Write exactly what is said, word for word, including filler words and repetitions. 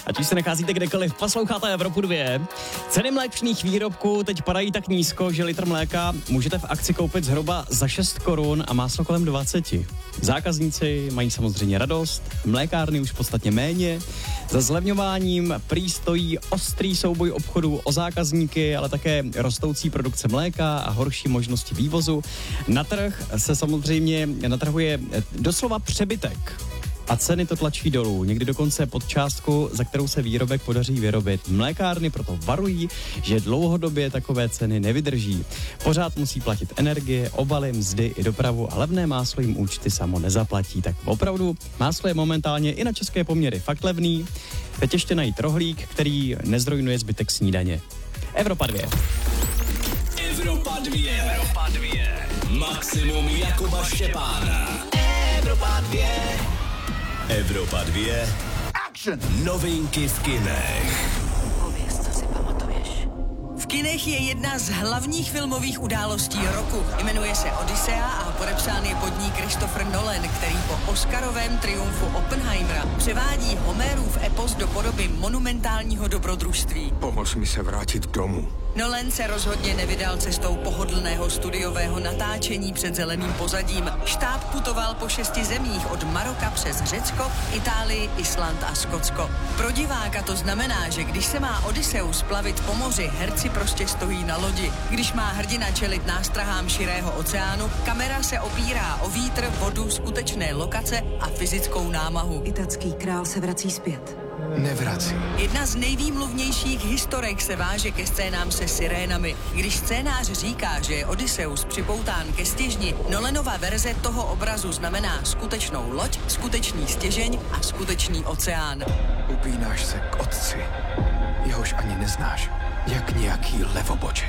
Ať už se nacházíte kdekoliv, posloucháte Evropu dvě. Ceny mléčných výrobků teď padají tak nízko, že litr mléka můžete v akci koupit zhruba za šest korun a máslo kolem dvacet. Zákazníci mají samozřejmě radost, mlékárny už podstatně méně. Za zlevňováním prý stojí ostrý souboj obchodů o zákazníky, ale také rostoucí produkce mléka a horší možnosti vývozu. Na trh se samozřejmě natrhuje doslova přebytek. A ceny to tlačí dolů, někdy dokonce pod částku, za kterou se výrobek podaří vyrobit. Mlékárny proto varují, že dlouhodobě takové ceny nevydrží. Pořád musí platit energie, obaly, mzdy i dopravu a levné máslo jim účty samo nezaplatí. Tak opravdu máslo je momentálně i na české poměry fakt levný. Teď ještě najít rohlík, který nezrujnuje zbytek snídaně. Evropa dvě. Evropa dvě. Evropa dvě. Maximum Jakuba Štěpána. Evropa dvě. Evropa dvě. Action! Novinky v kinech. Pověz, co si pamatuješ. V kinech je jedna z hlavních filmových událostí roku. Jmenuje se Odyssea a podepsán je pod ní Christopher Nolan, který po oscarovém triumfu Oppenheimera převádí Homérův epos do podoby monumentálního dobrodružství. Pomož mi se vrátit domů. Nolan se rozhodně nevydal cestou pohodlného studiového natáčení před zeleným pozadím. Štáb putoval po šesti zemích od Maroka přes Řecko, Itálii, Island a Skotsko. Pro diváka to znamená, že když se má Odysseus plavit po moři, herci prostě stojí na lodi. Když má hrdina čelit nástrahám širého oceánu, kamera se opírá o vítr, vodu, skutečné lokace a fyzickou námahu. Italský král se vrací zpět. Nevrací. Jedna z nejvýmluvnějších historek se váže ke scénám se sirénami. Když scénář říká, že je Odysseus připoután ke stěžni, Nolanova verze toho obrazu znamená skutečnou loď, skutečný stěžeň a skutečný oceán. Upínáš se k otci, jehož ani neznáš, jak nějaký levoboček.